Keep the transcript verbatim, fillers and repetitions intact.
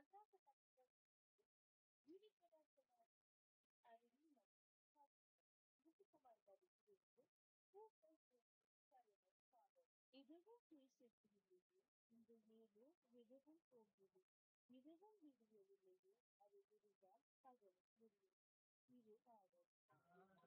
இதுவும் பேசியிருக்கிறது. இந்த ஏதோ மிகவும் போன்றது. மிகவும் விரும்பவில்லையே அது விரிவால் பகல் முடியும். இது பாடல்.